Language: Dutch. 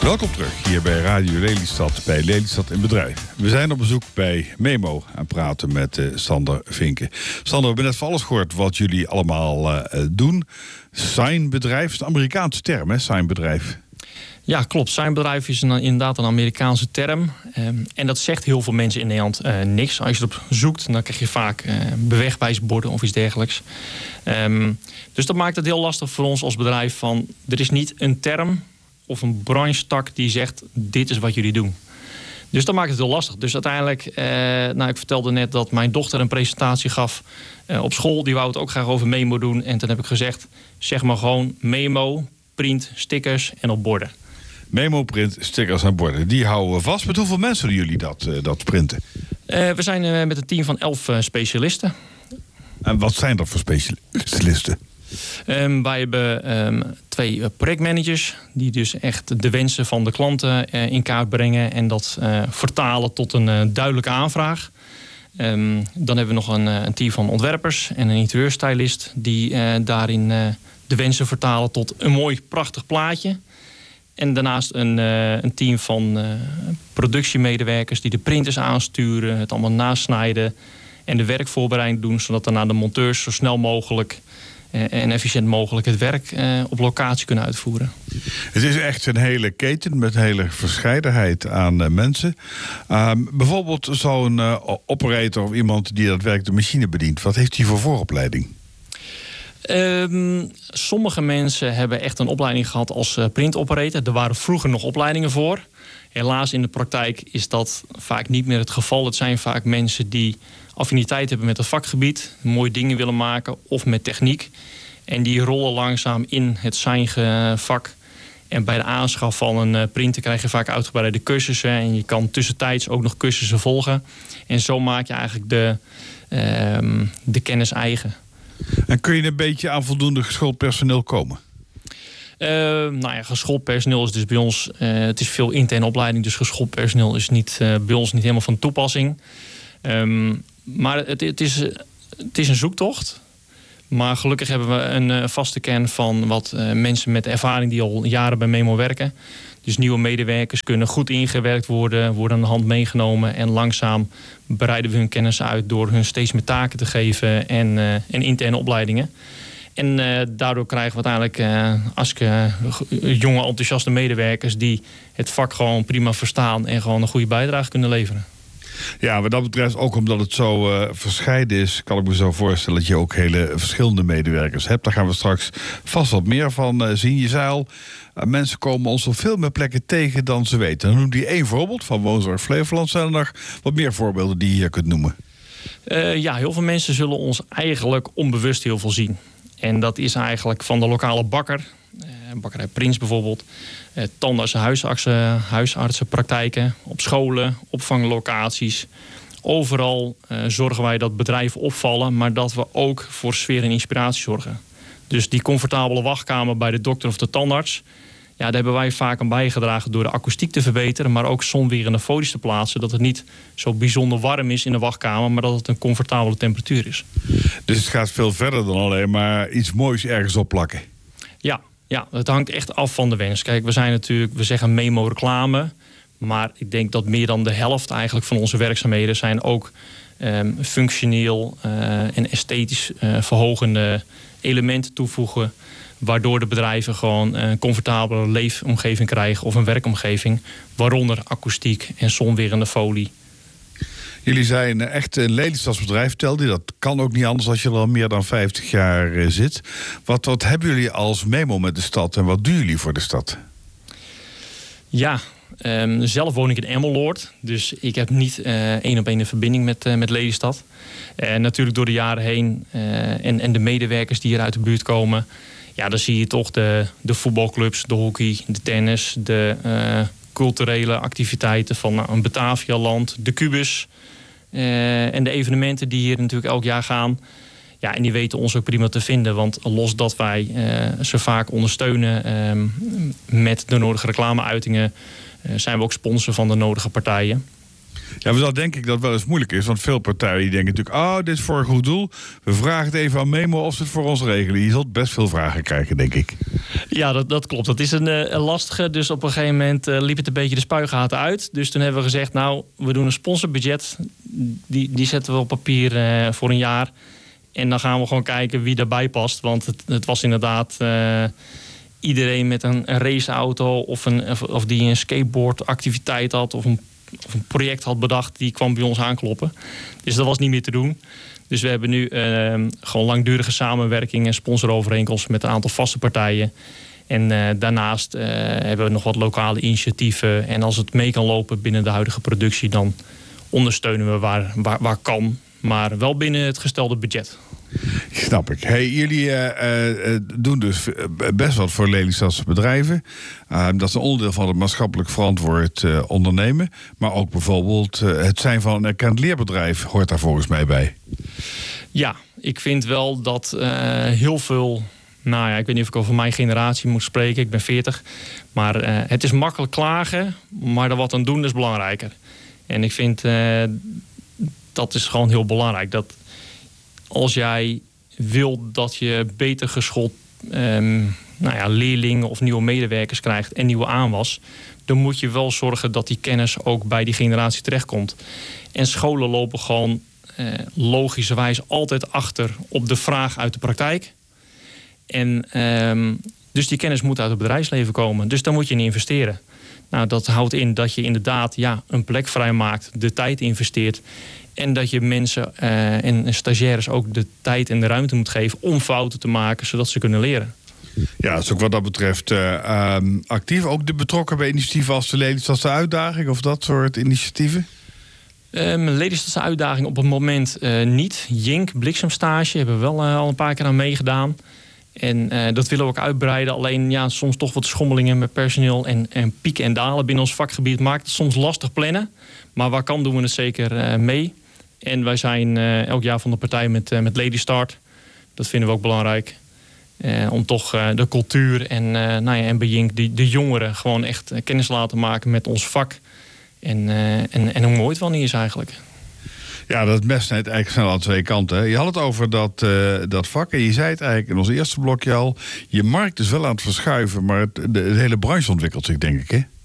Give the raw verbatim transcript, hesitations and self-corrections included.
Welkom terug hier bij Radio Lelystad, bij Lelystad in Bedrijf. We zijn op bezoek bij Memo en praten met uh, Sander Vinken. Sander, we hebben net van alles gehoord wat jullie allemaal uh, doen. Signbedrijf is een Amerikaanse term, hè? Signbedrijf. Ja, klopt. Signbedrijf is een, inderdaad een Amerikaanse term. Um, en dat zegt heel veel mensen in Nederland uh, niks. Als je erop zoekt, dan krijg je vaak uh, bewegwijsborden of iets dergelijks. Um, dus dat maakt het heel lastig voor ons als bedrijf. Van, er is niet een term of een branchetak die zegt, dit is wat jullie doen. Dus dat maakt het heel lastig. Dus uiteindelijk, uh, nou, ik vertelde net dat mijn dochter een presentatie gaf uh, op school. Die wou het ook graag over Memo doen. En toen heb ik gezegd, zeg maar gewoon Memo, print, stickers en op borden. Memo, print, stickers en borden. Die houden we vast. Met hoeveel mensen doen jullie dat, uh, dat printen? Uh, we zijn uh, met een team van elf uh, specialisten. En wat zijn dat voor specialisten? Um, wij hebben um, twee uh, projectmanagers die dus echt de wensen van de klanten uh, in kaart brengen en dat uh, vertalen tot een uh, duidelijke aanvraag. Um, dan hebben we nog een, uh, een team van ontwerpers en een interieurstylist die uh, daarin uh, de wensen vertalen tot een mooi prachtig plaatje. En daarnaast een, uh, een team van uh, productiemedewerkers die de printers aansturen, het allemaal nasnijden en de werkvoorbereiding doen, zodat daarna de monteurs zo snel mogelijk en efficiënt mogelijk het werk uh, op locatie kunnen uitvoeren. Het is echt een hele keten met een hele verscheidenheid aan uh, mensen. Uh, bijvoorbeeld zo'n uh, operator of iemand die dat werk de machine bedient. Wat heeft hij voor vooropleiding? Um, sommige mensen hebben echt een opleiding gehad als uh, printoperator. Er waren vroeger nog opleidingen voor. Helaas in de praktijk is dat vaak niet meer het geval. Het zijn vaak mensen die affiniteit hebben met het vakgebied, mooie dingen willen maken of met techniek. En die rollen langzaam in het signvak. En bij de aanschaf van een printer krijg je vaak uitgebreide cursussen. En je kan tussentijds ook nog cursussen volgen. En zo maak je eigenlijk de, uh, de kennis eigen. En kun je een beetje aan voldoende geschoold personeel komen? Uh, nou ja, geschoold personeel is dus bij ons, uh, het is veel interne opleiding, dus geschoold personeel is niet, uh, bij ons niet helemaal van toepassing. Um, maar het, het, is, het is een zoektocht. Maar gelukkig hebben we een uh, vaste kern van wat uh, mensen met ervaring die al jaren bij Memo werken. Dus nieuwe medewerkers kunnen goed ingewerkt worden, worden aan de hand meegenomen en langzaam breiden we hun kennis uit door hun steeds meer taken te geven en, uh, en interne opleidingen. En uh, daardoor krijgen we uiteindelijk uh, als uh, jonge enthousiaste medewerkers die het vak gewoon prima verstaan en gewoon een goede bijdrage kunnen leveren. Ja, wat dat betreft, ook omdat het zo uh, verscheiden is, kan ik me zo voorstellen dat je ook hele verschillende medewerkers hebt. Daar gaan we straks vast wat meer van uh, zien. Je zei al, uh, mensen komen ons op veel meer plekken tegen dan ze weten. Dan noem je één voorbeeld van Woonzorg Flevoland. Zijn er nog wat meer voorbeelden die je hier kunt noemen? Uh, ja, heel veel mensen zullen ons eigenlijk onbewust heel veel zien. En dat is eigenlijk van de lokale bakker, uh, bakkerij Prins bijvoorbeeld, uh, tandartsen, huisartsen, huisartsenpraktijken, op scholen, opvanglocaties. Overal uh, zorgen wij dat bedrijven opvallen, maar dat we ook voor sfeer en inspiratie zorgen. Dus die comfortabele wachtkamer bij de dokter of de tandarts, ja, daar hebben wij vaak aan bijgedragen door de akoestiek te verbeteren, maar ook zonwerende folies te plaatsen, dat het niet zo bijzonder warm is in de wachtkamer, maar dat het een comfortabele temperatuur is. Dus het gaat veel verder dan alleen maar iets moois ergens opplakken? Ja, ja, het hangt echt af van de wens. Kijk, we zijn natuurlijk, we zeggen Memo reclame, maar ik denk dat meer dan de helft eigenlijk van onze werkzaamheden zijn ook um, functioneel uh, en esthetisch uh, verhogende elementen toevoegen, waardoor de bedrijven gewoon een comfortabele leefomgeving krijgen of een werkomgeving, waaronder akoestiek en zonwerende folie. Jullie zijn echt een Lelystadsbedrijf, vertelde je. Dat kan ook niet anders als je er al meer dan vijftig jaar zit. Wat, wat hebben jullie als Memo met de stad en wat doen jullie voor de stad? Ja, um, zelf woon ik in Emmeloord. Dus ik heb niet uh, één op één een verbinding met, uh, met Lelystad. En uh, natuurlijk door de jaren heen uh, en, en de medewerkers die hier uit de buurt komen, ja, dan zie je toch de, de voetbalclubs, de hockey, de tennis, de uh, culturele activiteiten van uh, een Batavialand, de Kubus uh, en de evenementen die hier natuurlijk elk jaar gaan. Ja, en die weten ons ook prima te vinden, want los dat wij uh, ze vaak ondersteunen uh, met de nodige reclameuitingen, uh, zijn we ook sponsor van de nodige partijen. Ja, maar dat denk ik dat wel eens moeilijk is. Want veel partijen die denken natuurlijk, oh, dit is voor een goed doel. We vragen het even aan Memo of ze het voor ons regelen. Je zult best veel vragen krijgen, denk ik. Ja, dat, dat klopt. Dat is een, een lastige. Dus op een gegeven moment uh, liep het een beetje de spuigaten uit. Dus toen hebben we gezegd, nou, we doen een sponsorbudget. Die, die zetten we op papier uh, voor een jaar. En dan gaan we gewoon kijken wie daarbij past. Want het, het was inderdaad uh, iedereen met een, een raceauto... Of, een, of, of die een skateboardactiviteit had... of een of een project had bedacht, die kwam bij ons aankloppen. Dus dat was niet meer te doen. Dus we hebben nu uh, gewoon langdurige samenwerking en sponsorovereenkomsten met een aantal vaste partijen. En uh, daarnaast uh, hebben we nog wat lokale initiatieven. En als het mee kan lopen binnen de huidige productie, dan ondersteunen we waar, waar, waar kan. Maar wel binnen het gestelde budget. Snap ik. Hey, jullie uh, uh, doen dus best wat voor Lelystadse bedrijven. Uh, dat is een onderdeel van het maatschappelijk verantwoord uh, ondernemen. Maar ook bijvoorbeeld uh, het zijn van een erkend leerbedrijf hoort daar volgens mij bij. Ja, ik vind wel dat uh, heel veel... Nou ja, ik weet niet of ik over mijn generatie moet spreken. Ik ben veertig. Maar uh, het is makkelijk klagen. Maar er wat aan doen is belangrijker. En ik vind... Uh, dat is gewoon heel belangrijk. Dat als jij wil dat je beter geschoold um, nou ja, leerlingen of nieuwe medewerkers krijgt en nieuwe aanwas, dan moet je wel zorgen dat die kennis ook bij die generatie terechtkomt. En scholen lopen gewoon uh, logischerwijs altijd achter op de vraag uit de praktijk. En um, dus die kennis moet uit het bedrijfsleven komen. Dus daar moet je in investeren. Nou, dat houdt in dat je inderdaad ja, een plek vrijmaakt, de tijd investeert. En dat je mensen uh, en stagiaires ook de tijd en de ruimte moet geven om fouten te maken, zodat ze kunnen leren. Ja, dat is ook wat dat betreft uh, um, actief. Ook de betrokken bij initiatieven als de Lelystadse Uitdaging of dat soort initiatieven? Um, Lelystadse Uitdaging op het moment uh, niet. Jink, bliksemstage, hebben we wel uh, al een paar keer aan meegedaan. En uh, dat willen we ook uitbreiden. Alleen ja, soms toch wat schommelingen met personeel en, en pieken en dalen binnen ons vakgebied maakt het soms lastig plannen. Maar waar kan doen we het zeker uh, mee. En wij zijn uh, elk jaar van de partij met, uh, met Lady Start. Dat vinden we ook belangrijk. Uh, om toch uh, de cultuur en, uh, nou ja, en bij Jink de, de jongeren gewoon echt uh, kennis laten maken met ons vak. En, uh, en, en hoe mooi het wel niet is eigenlijk. Ja, dat mes snijdt eigenlijk snel aan twee kanten. Hè? Je had het over dat, uh, dat vak en je zei het eigenlijk in ons eerste blokje al. Je markt is wel aan het verschuiven, maar het, de, de hele branche ontwikkelt zich, denk ik, hè?